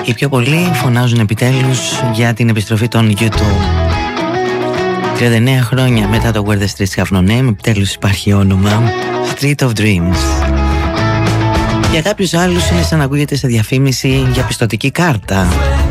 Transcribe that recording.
Οι πιο πολλοί φωνάζουν επιτέλους για την επιστροφή των U2. 39 χρόνια μετά το Where the Streets Have No Name, επιτέλους υπάρχει όνομα Street of Dreams. Για κάποιους άλλους είναι σαν να ακούγεται σε διαφήμιση για πιστωτική κάρτα.